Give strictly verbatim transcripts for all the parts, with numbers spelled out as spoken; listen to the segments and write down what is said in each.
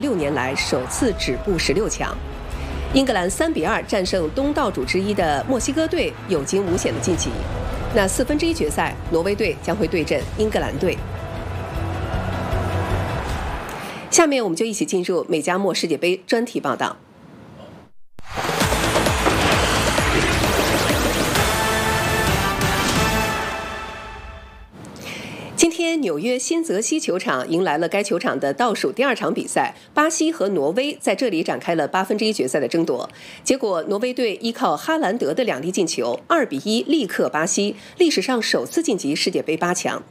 六年来首次止步十六强。英格兰三比二战胜东道主之一的墨西哥队，有惊无险的晋级。那四分之一决赛，挪威队将会对阵英格兰队。下面我们就一起进入美加墨世界杯专题报道。今天，纽约新泽西球场迎来了该球场的倒数第二场比赛，巴西和挪威在这里展开了八分之一决赛的争夺。结果，挪威队依靠哈兰德的两粒进球，二比一力克巴西，历史上首次晋级世界杯八强。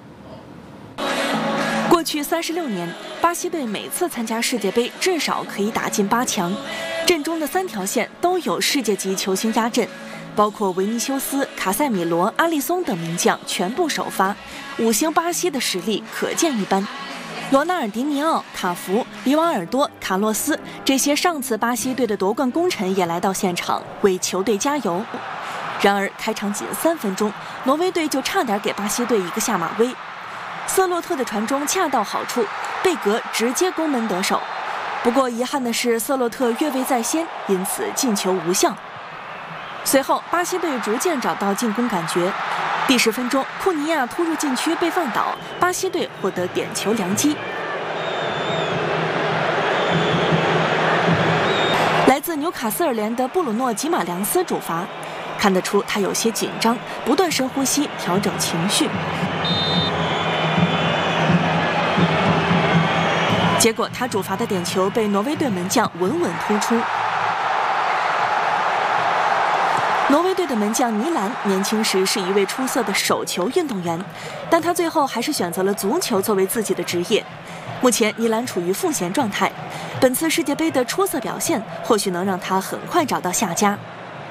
过去三十六年，巴西队每次参加世界杯至少可以打进八强，阵中的三条线都有世界级球星压阵。包括维尼修斯、卡塞米罗、阿利松等名将全部首发，五星巴西的实力可见一斑。罗纳尔迪尼奥、卡福、里瓦尔多、卡洛斯这些上次巴西队的夺冠功臣也来到现场为球队加油。然而开场仅三分钟，挪威队就差点给巴西队一个下马威。瑟洛特的传中恰到好处，贝格直接攻门得手。不过遗憾的是，瑟洛特越位在先，因此进球无效。随后，巴西队逐渐找到进攻感觉。第十分钟，库尼亚突入禁区被放倒，巴西队获得点球良机。来自纽卡斯尔联的布鲁诺·吉马良斯主罚，看得出他有些紧张，不断深呼吸，调整情绪。结果，他主罚的点球被挪威队门将稳稳突出。挪威队的门将尼兰年轻时是一位出色的手球运动员，但他最后还是选择了足球作为自己的职业。目前尼兰处于赋闲状态，本次世界杯的出色表现或许能让他很快找到下家。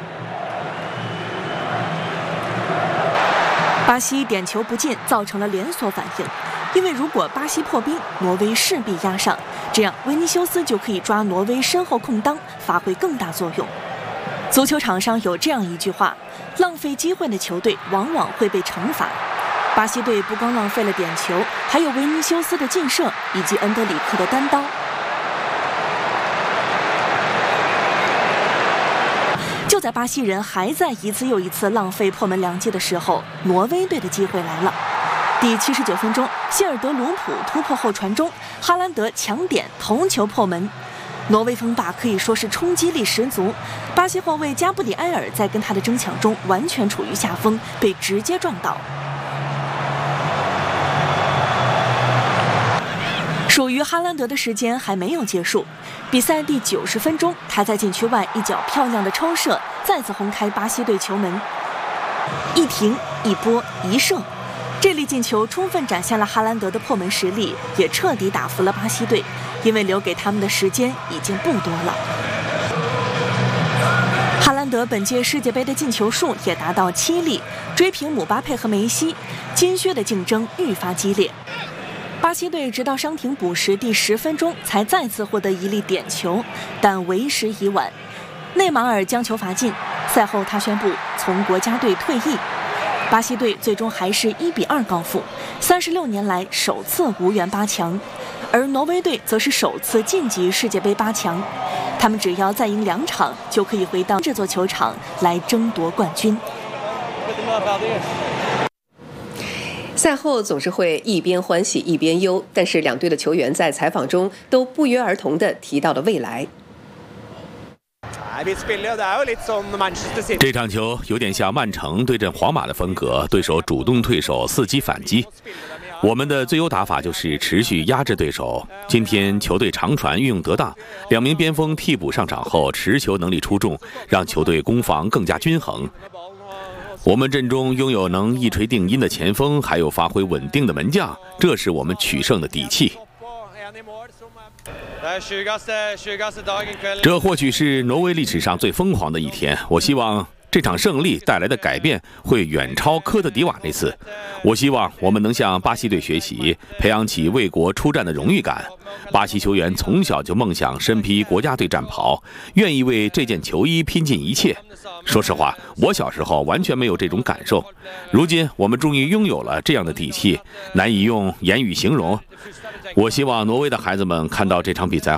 巴西点球不进造成了连锁反应，因为如果巴西破冰，挪威势必压上，这样维尼修斯就可以抓挪威身后空当，发挥更大作用。足球场上有这样一句话：浪费机会的球队往往会被惩罚。巴西队不光浪费了点球，还有维尼修斯的劲射以及恩德里克的单刀。就在巴西人还在一次又一次浪费破门良机的时候，挪威队的机会来了。第七十九分钟，希尔德鲁普突破后传中，哈兰德抢点头球破门。挪威锋霸可以说是冲击力十足，巴西后卫加布里埃尔在跟他的争抢中完全处于下风，被直接撞倒。属于哈兰德的时间还没有结束，比赛第九十分钟，他在禁区外一脚漂亮的抽射，再次轰开巴西队球门。一停一波一射，这粒进球充分展现了哈兰德的破门实力，也彻底打服了巴西队，因为留给他们的时间已经不多了。哈兰德本届世界杯的进球数也达到七粒，追平姆巴佩和梅西，金靴的竞争愈发激烈。巴西队直到伤停补时第十分钟才再次获得一粒点球，但为时已晚。内马尔将球罚进，赛后他宣布从国家队退役。巴西队最终还是一比二告负，三十六年来首次无缘八强。而挪威队则是首次晋级世界杯八强，他们只要再赢两场，就可以回到这座球场来争夺冠军。 赛后总是会一边欢喜一边忧，但是两队的球员在采访中都不约而同地提到了未来。 这场球有点像曼城对阵皇马的风格，对手主动退守，伺机反击。我们的最优打法就是持续压制对手。今天球队长传运用得当，两名边锋替补上场后持球能力出众，让球队攻防更加均衡。我们阵中拥有能一锤定音的前锋，还有发挥稳定的门将，这是我们取胜的底气。这或许是挪威历史上最疯狂的一天，我希望这场胜利带来的改变会远超科特迪瓦那次。我希望我们能向巴西队学习，培养起为国出战的荣誉感。巴西球员从小就梦想身披国家队战袍，愿意为这件球衣拼尽一切。说实话，我小时候完全没有这种感受，如今我们终于拥有了这样的底气，难以用言语形容。我希望挪威的孩子们看到这场比赛后